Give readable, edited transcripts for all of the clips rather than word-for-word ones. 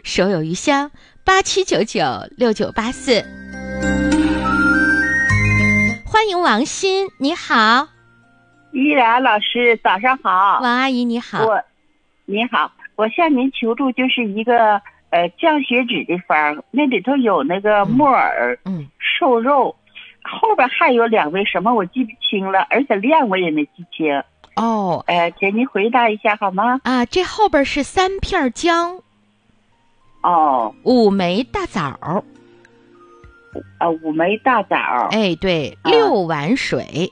手有余香87996984。欢迎王鑫，你好。 依然老师早上好。 王阿姨你好。 你好，我向您求助，就是一个降血脂的方，那里头有那个木耳、瘦肉，后边还有2味什么我记不清了，而且量我也没记清。 哦， 请您回答一下好吗？ 啊，这后边是3片姜。 哦 ，5枚大枣。 5枚大枣。 哎，对，6碗水。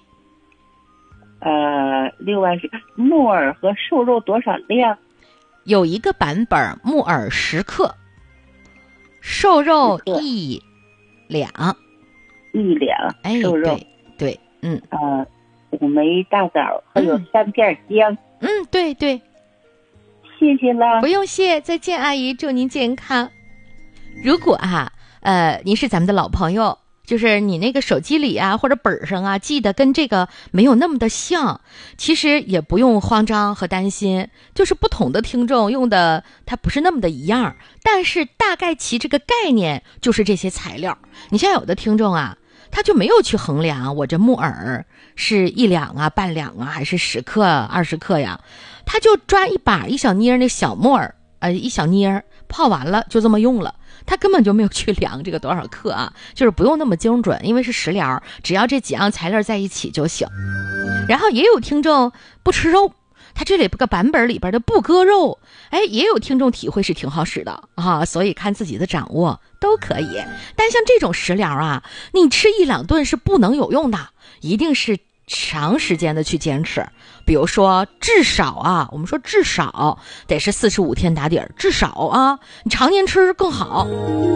6碗水。木耳和瘦肉多少量？ 有一个版本木耳10克，瘦肉1两。 1两。 哎， 瘦肉。 对，嗯。 5枚大枣，还有3片姜。 对。 谢谢了。 不用谢，再见，阿姨，祝您健康。如果您是咱们的老朋友，就是你那个手机里啊或者本上啊记得跟这个没有那么的像，其实也不用慌张和担心，就是不同的听众用的它不是那么的一样，但是大概其这个概念就是这些材料。你像有的听众啊，他就没有去衡量我这木耳是1两啊、半两啊还是10克、20克呀，他就抓一把一小捏那小木耳，一小捏泡完了就这么用了，他根本就没有去量这个多少克啊，就是不用那么精准，因为是食疗，只要这几样材料在一起就行。然后也有听众不吃肉，他这里个版本里边的不割肉，也有听众体会是挺好使的啊，所以看自己的掌握都可以。但像这种食疗啊，你吃1两顿是不能有用的，一定是长时间的去坚持。比如说至少我们说至少得是45天打底儿，至少你常年吃更好。